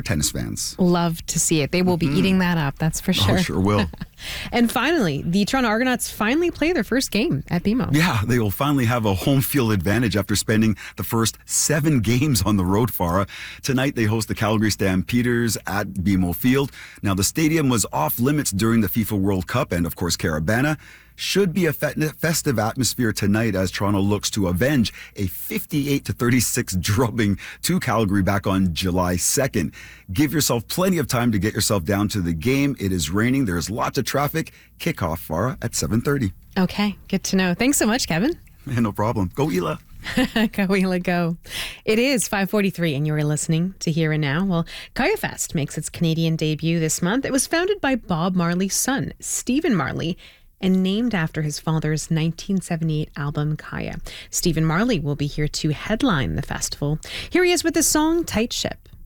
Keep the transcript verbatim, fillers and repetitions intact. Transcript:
tennis fans. Love to see it. They will be mm-hmm. eating that up, that's for sure. Oh, sure will. And finally, the Toronto Argonauts finally play their first game at B M O. Yeah, they will finally have a home field advantage after spending the first seven games on the road, Farah. Tonight, they host the Calgary Stampeders at B M O Field. Now, the stadium was off limits during the FIFA World Cup and, of course, Carabana. Should be a festive atmosphere tonight as Toronto looks to avenge a fifty-eight to thirty-six drubbing to Calgary back on July second. Give yourself plenty of time to get yourself down to the game. It is raining. There's lots of traffic. Kickoff, Farah, at seven thirty. Okay, good to know. Thanks so much, Kevin. Yeah, no problem. Go, Ela. Go, Ela, go. It is five forty-three and you're listening to Here and Now. Well, Kaya Fest makes its Canadian debut this month. It was founded by Bob Marley's son, Stephen Marley, and named after his father's nineteen seventy-eight album, Kaya. Stephen Marley will be here to headline the festival. Here he is with his song, Tight Ship.